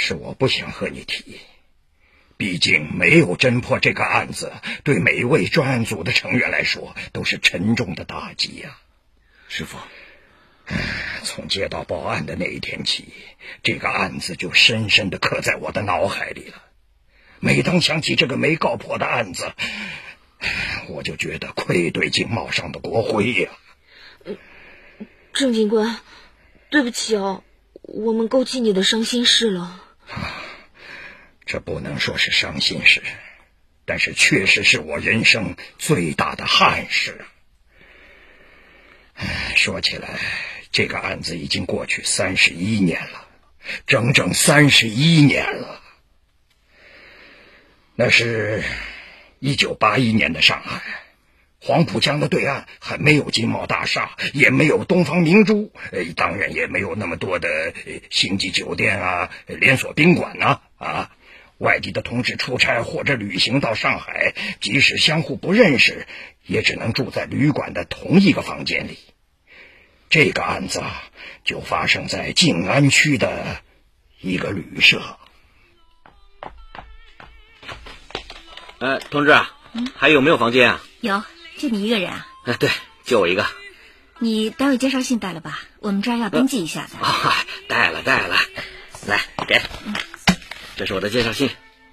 是我不想和你提，毕竟没有侦破这个案子，对每一位专案组的成员来说都是沉重的打击呀。 师傅， 从接到报案的那一天起，这个案子就深深地刻在我的脑海里了。每当想起这个没告破的案子，我就觉得愧对经贸上的国徽呀。 郑警官，对不起哦，我们勾起你的伤心事了。 这不能说是伤心事，但是确实是我人生最大的憾事。说起来，这个案子已经过去31年了，整整31年了。那是1981年的上海，黄浦江的对岸还没有金茂大厦，也没有东方明珠，当然也没有那么多的星级酒店啊、连锁宾馆啊。外地的同志出差或者旅行到上海，即使相互不认识，也只能住在旅馆的同一个房间里。这个案子就发生在静安区的一个旅社。 同志啊，还有没有房间啊？ 有，就你一个人啊？ 对，就我一个。 你单位介绍信带了吧？我们这儿要登记一下的。 带了，来给。这是我的介绍信。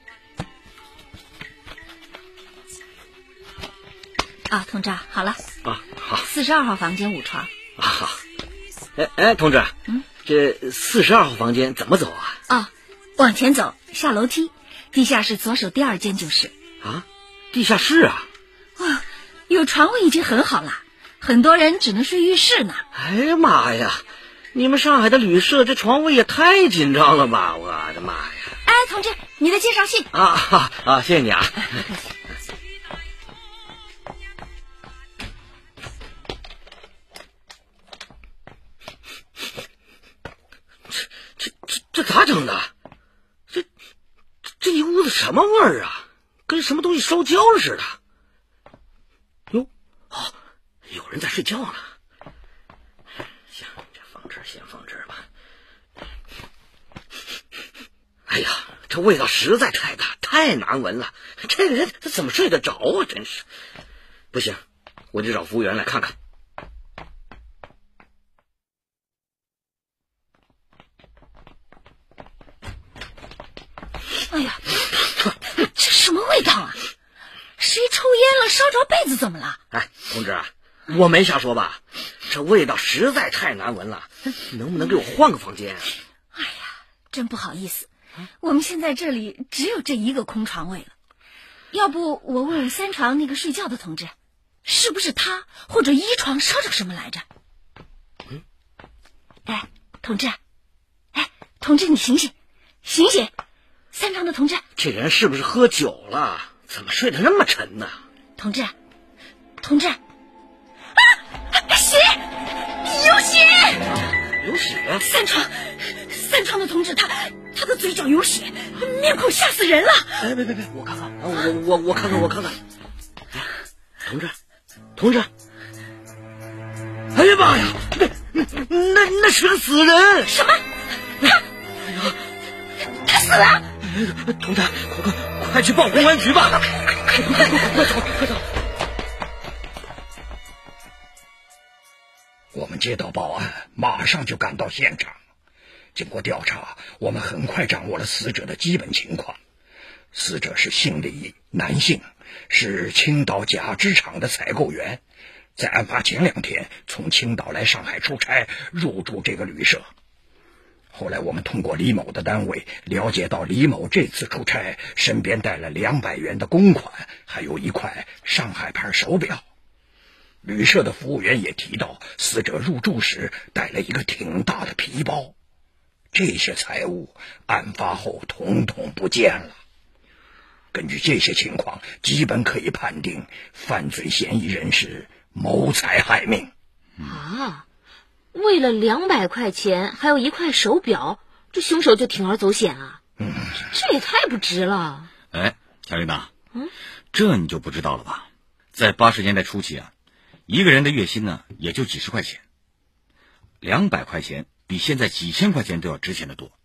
同志，好了。 好。 42号房间5床。 好。同志，这42号房间怎么走啊？ 往前走，下楼梯，地下室左手第2间就是。 地下室啊？ 有床位已经很好了，很多人只能睡浴室呢。 哎呀妈呀，你们上海的旅社这床位也太紧张了吧！我的妈呀！ 同志，你的介绍信。 谢谢你啊。这咋整的？这一屋子什么味儿啊？跟什么东西烧焦了似的。有人在睡觉呢。行，这放这儿先放这儿吧。哎呀，这味道实在太大，太难闻了。这个人他怎么睡得着啊？真是不行，我得找服务员来看看。 哎呀，这什么味道啊？谁抽烟了烧着被子怎么了？ 同志，我没瞎说吧？这味道实在太难闻了，能不能给我换个房间啊？ 哎呀，真不好意思，我们现在这里只有这一个空床位了。要不我问问3床那个睡觉的同志，是不是他或者1床烧着什么来着？同志，你醒醒！3床的同志， 这人是不是喝酒了？怎么睡得那么沉呢？ 同志，血，有血！ 有血 ！3床的同志，他的嘴角有血，面孔吓死人了！ 别，我看看，我看看。同志，哎呀妈呀，那是个死人！ 什么？他死了！ 同志，快去报公安局吧！快走！ 我们接到报案，马上就赶到现场。经过调查，我们很快掌握了死者的基本情况。死者是姓李，男性，是青岛甲织厂的采购员，在案发前2天从青岛来上海出差，入住这个旅社。后来我们通过李某的单位了解到，李某这次出差身边带了200元的公款，还有一块上海牌手表。旅社的服务员也提到，死者入住时带了一个挺大的皮包。这些财物案发后统统不见了。根据这些情况，基本可以判定犯罪嫌疑人是谋财害命。 为了200块钱还有1块手表，这凶手就铤而走险啊！这也太不值了。 小领导，这你就不知道了吧？在80年代初期啊，一个人的月薪呢也就几十块钱，200块钱比现在几千块钱都要值钱的多。